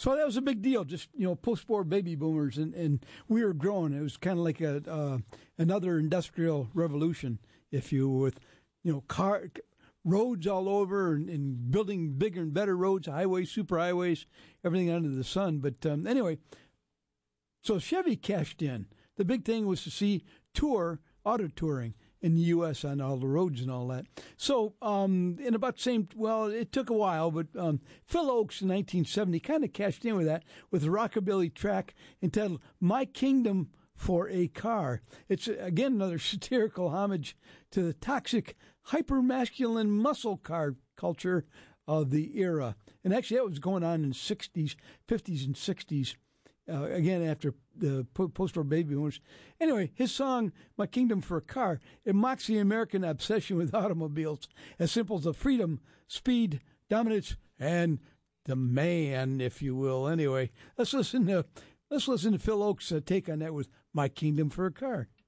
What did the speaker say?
So that was a big deal, just, post-war baby boomers, and we were growing. It was kind of like another industrial revolution, if you will, with, roads all over and building bigger and better roads, highways, superhighways, everything under the sun. But anyway, so Chevy cashed in. The big thing was to see auto touring in the U.S. on all the roads and all that. So in about the same, it took a while, but Phil Ochs in 1970 kind of cashed in with that with a rockabilly track entitled My Kingdom for a Car. It's, again, another satirical homage to the toxic, hyper-masculine muscle car culture of the era. And actually that was going on in the 60s, 50s and 60s. Again, after the post-war baby boomers. Anyway, his song, My Kingdom for a Car, it mocks the American obsession with automobiles, as simple as the freedom, speed, dominance, and the man, if you will. Anyway, let's listen to Phil Ochs' take on that with My Kingdom for a Car.